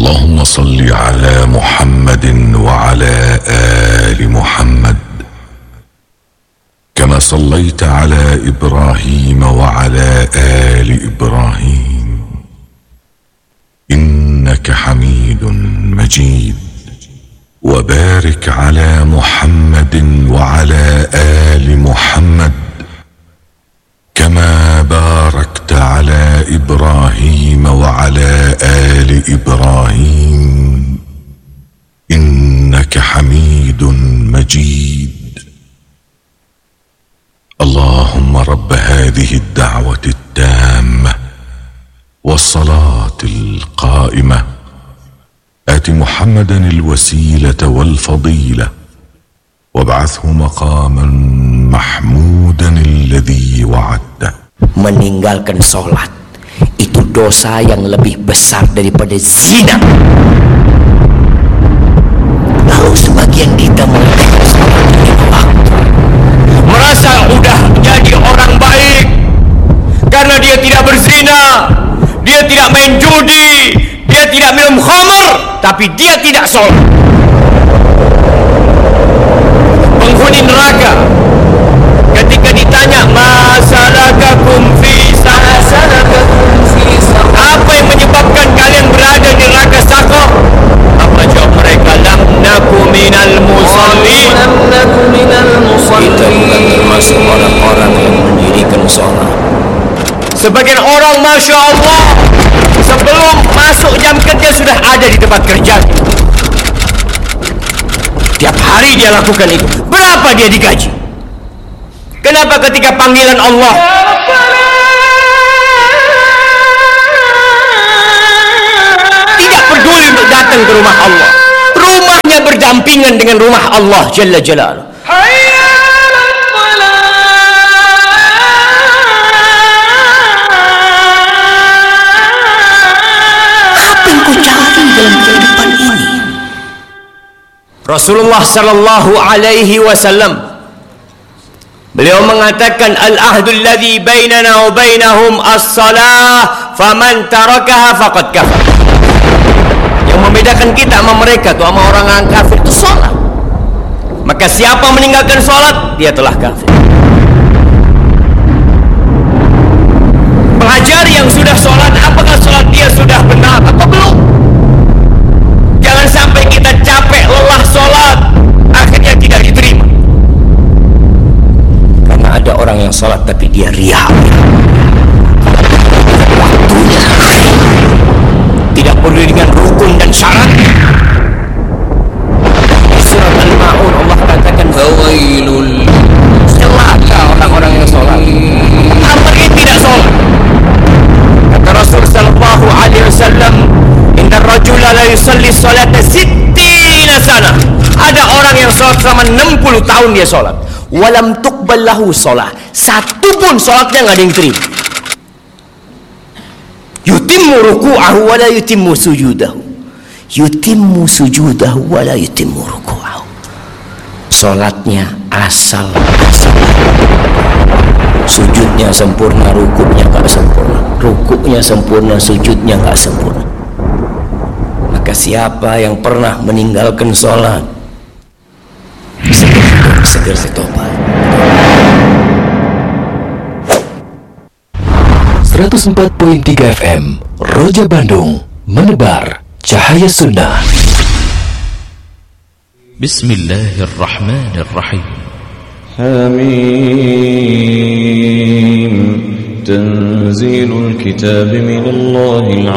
اللهم صل على محمد وعلى آل محمد كما صليت على إبراهيم وعلى آل إبراهيم إنك حميد مجيد. وبارك على محمد وعلى آل محمد كما باركت على إبراهيم وعلى آل إبراهيم إنك حميد مجيد. اللهم رب هذه الدعوة التامة والصلاة القائمة آت محمدا الوسيلة والفضيلة وابعثه مقاما محمودا الذي وعدته. Meninggalkan sholat itu dosa yang lebih besar daripada zina. Lalu sebagian kita meninggalkan sholat dengan waktu, merasa udah jadi orang baik karena dia tidak berzina, dia tidak main judi, dia tidak minum khamar, tapi dia tidak sholat. Penghuni neraka ketika ditanya masalakakum fi saqar, apa yang menyebabkan kalian berada di neraka saqar? Apa jawab mereka? Lam naku minal musallin. Kita bukan termasuk orang-orang yang mendirikan sholat. Sebagian orang Masya Allah sebelum masuk jam kerja sudah ada di tempat kerja. Tiap hari dia lakukan itu. Berapa dia digaji? Kenapa ketika panggilan Allah tidak peduli untuk datang ke rumah Allah? Rumahnya berdampingan dengan rumah Allah Jalla Jalaluh. Apa yang kau cari dalam kehidupan ini? Rasulullah sallallahu alaihi wasallam beliau mengatakan al-ahdul ladzi bainana wa bainahum as-salah faman tarakaha faqad kafar. Yang membedakan kita sama mereka tuh sama orang yang kafir itu salat. Maka siapa meninggalkan salat dia telah kafir. Pelajari yang sudah salat, apakah salat dia sudah benar atau belum? Jangan sampai kita capek lelah salat akhirnya tidak diterima. Karena ada orang yang salat tapi dia riya. Waktunya tidak perlu dengan rukun dan syarat. Surat Al-Ma'un Allah katakan fawailul, celaka orang-orang yang salat. Apa dia tidak salat? Kata Rasul sallallahu alaihi wasallam, inna rajula la yusalli salata 60 sana. Ada orang yang salat selama 60 tahun dia salat. Walam tuqbal lahu shalah, satu pun salatnya enggak ada yang terima. Yutimmu ruku'ahu wa la yutimmu sujudahu. Yutimmu sujudahu wa la yutimmu ruku'ahu. Salatnya asal. Sujudnya sempurna, rukuknya enggak sempurna. Rukuknya sempurna, sujudnya enggak sempurna. Maka siapa yang pernah meninggalkan salat, segera bertobat. 104.3 FM Roja Bandung, menebar cahaya sunnah. Bismillahirrahmanirrahim. Hamim. Tanzilul kitab minallahil